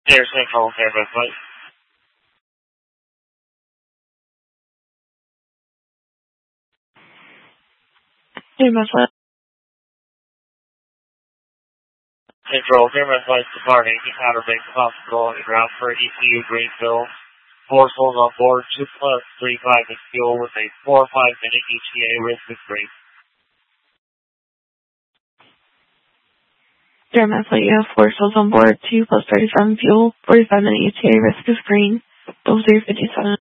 Air Central, Fairbanks Flight. Fairbanks Flight. Central, Fairbanks Flight departing Outer Banks Hospital en route for ECU Greenville. 4 souls on board, 2 plus 3.5 in fuel with a 4 or 5 minute ETA risk of break. Fairbanks Flight, you have 4 souls on board, 2 plus 37 fuel, 45-minute ETA, risk is green, 0057.